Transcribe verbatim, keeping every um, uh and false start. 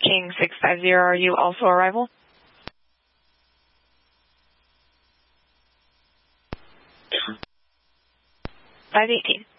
King six five zero, are you also arrival? five eighteen.